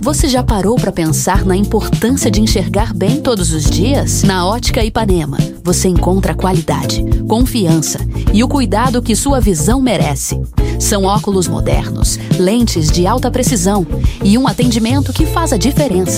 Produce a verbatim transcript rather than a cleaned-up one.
Você já parou para pensar na importância de enxergar bem todos os dias? Na Ótica Ipanema, você encontra qualidade, confiança e o cuidado que sua visão merece. São óculos modernos, lentes de alta precisão e um atendimento que faz a diferença.